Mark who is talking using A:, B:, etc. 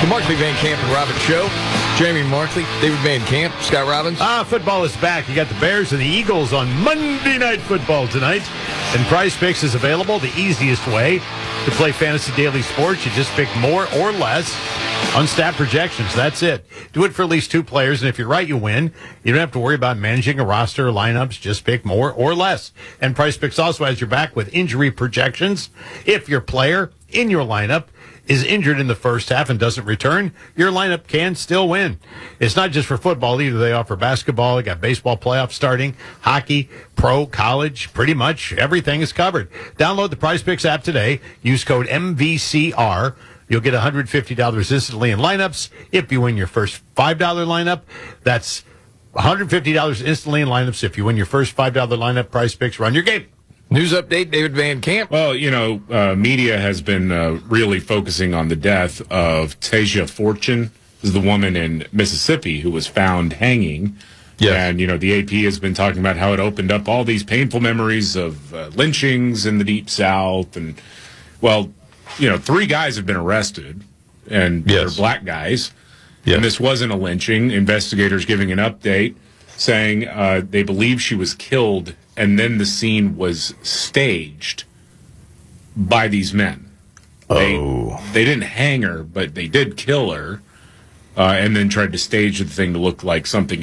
A: Markley, Van Camp, and Robbins Show. Jamie Markley, David Van Camp, Scott Robbins.
B: Football is back. You got the Bears and the Eagles on Monday Night Football tonight. And Prize Picks is available. The easiest way to play Fantasy Daily Sports. You just pick more or less on stat projections. That's it. Do it for at least 2 players, and if you're right, you win. You don't have to worry about managing a roster or lineups. Just pick more or less. And Prize Picks also has your back with injury projections. If your player in your lineup is injured in the first half and doesn't return, your lineup can still win. It's not just for football either. They offer basketball. They got baseball playoffs starting, hockey, pro, college, pretty much everything is covered. Download the Prize Picks app today. Use code MVCR. You'll get $150 instantly in lineups. If you win your first $5 lineup, that's $150 instantly in lineups. If you win your first $5 lineup, Prize Picks, run your game.
A: News update, David Van Camp.
C: Well, media has been really focusing on the death of Tasia Fortune. This is the woman in Mississippi who was found hanging.
A: Yes.
C: And, the AP has been talking about how it opened up all these painful memories of lynchings in the Deep South. And, 3 guys have been arrested, and they're black guys.
A: Yes.
C: And this wasn't a lynching. Investigators giving an update saying they believe she was killed, and then the scene was staged by these men. They didn't hang her, but they did kill her, and then tried to stage the thing to look like something